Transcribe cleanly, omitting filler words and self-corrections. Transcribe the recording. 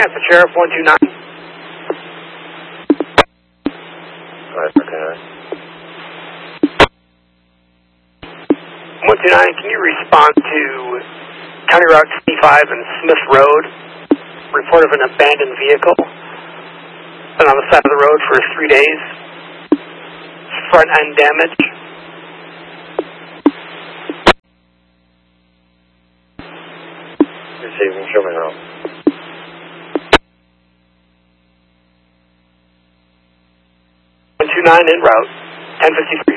It's the Sheriff, 129. Okay. 129, can you respond to County Route 25 and Smith Road? Report of an abandoned vehicle. Been on the side of the road for 3 days. Front end damage. Receiving, show me around. 129 en route, 1053.